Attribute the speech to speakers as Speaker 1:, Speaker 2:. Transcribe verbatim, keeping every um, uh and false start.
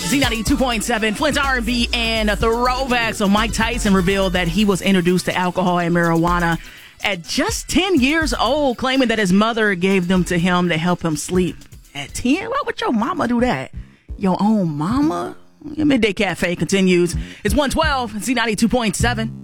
Speaker 1: Z ninety-two point seven, Flint's R and B and a throwback. So Mike Tyson revealed that he was introduced to alcohol and marijuana at just ten years old, claiming that his mother gave them to him to help him sleep. At ten? Why would your mama do that? Your own mama? Your Midday Cafe continues. It's one twelve, Z ninety-two point seven.